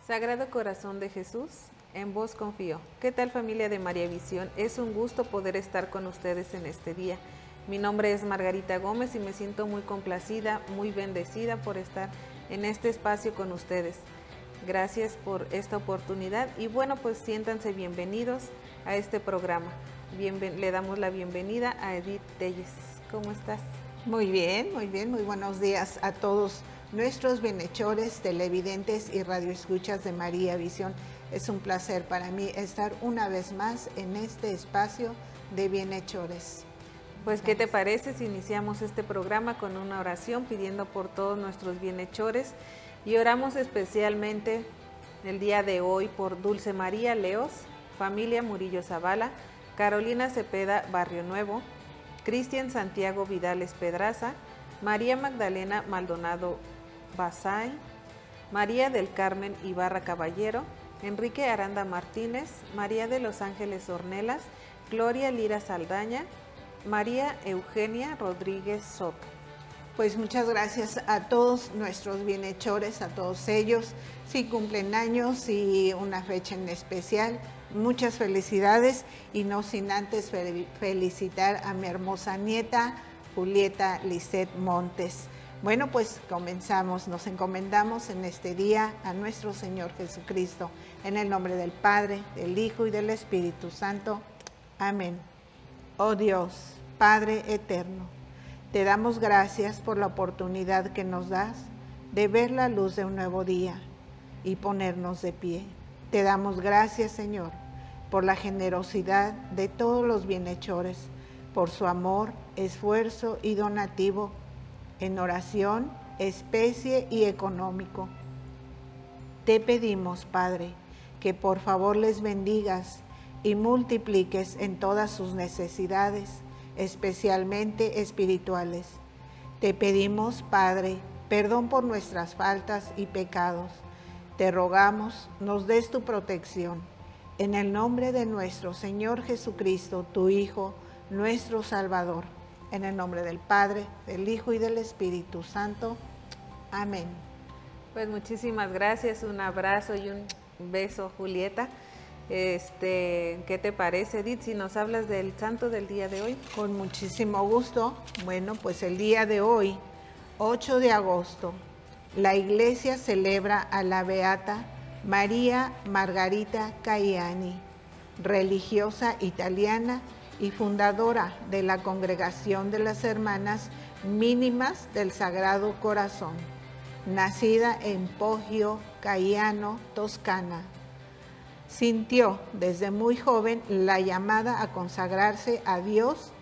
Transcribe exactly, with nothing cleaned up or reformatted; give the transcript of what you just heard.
Sagrado Corazón de Jesús, en vos confío. ¿Qué tal, familia de María Visión? Es un gusto poder estar con ustedes en este día. Mi nombre es Margarita Gómez y me siento muy complacida, muy bendecida por estar en este espacio con ustedes. Gracias por esta oportunidad y bueno, pues siéntanse bienvenidos a este programa. Bien, le damos la bienvenida a Edith Telles. ¿Cómo estás? Muy bien, muy bien, muy buenos días a todos nuestros bienhechores, televidentes y radioescuchas de María Visión. Es un placer para mí estar una vez más en este espacio de bienhechores. Pues, ¿qué te parece si iniciamos este programa con una oración pidiendo por todos nuestros bienhechores? Y oramos especialmente el día de hoy por Dulce María Leos, familia Murillo Zavala, Carolina Cepeda Barrio Nuevo, Cristian Santiago Vidales Pedraza, María Magdalena Maldonado Basay, María del Carmen Ibarra Caballero, Enrique Aranda Martínez, María de los Ángeles Ornelas, Gloria Lira Saldaña, María Eugenia Rodríguez Soto. Pues muchas gracias a todos nuestros bienhechores, a todos ellos. Si cumplen años y una fecha en especial, muchas felicidades y no sin antes felicitar a mi hermosa nieta, Julieta Lisset Montes. Bueno, pues comenzamos, nos encomendamos en este día a nuestro Señor Jesucristo, en el nombre del Padre, del Hijo y del Espíritu Santo. Amén. Oh Dios, Padre eterno, te damos gracias por la oportunidad que nos das de ver la luz de un nuevo día y ponernos de pie. Te damos gracias, Señor, por la generosidad de todos los bienhechores, por su amor, esfuerzo y donativo en oración, especie y económico. Te pedimos, Padre, que por favor les bendigas y multipliques en todas sus necesidades, especialmente espirituales. Te pedimos, Padre, perdón por nuestras faltas y pecados. Te rogamos, nos des tu protección. En el nombre de nuestro Señor Jesucristo, tu Hijo, nuestro Salvador. En el nombre del Padre, del Hijo y del Espíritu Santo. Amén. Pues muchísimas gracias, un abrazo y un beso, Julieta. Este, ¿qué te parece, Edith, si nos hablas del santo del día de hoy? Con muchísimo gusto. Bueno, pues el día de hoy, ocho de agosto, la Iglesia celebra a la beata María Margarita Caiani, religiosa italiana y fundadora de la Congregación de las Hermanas Mínimas del Sagrado Corazón, nacida en Poggio Caiano, Toscana. Sintió desde muy joven la llamada a consagrarse a Dios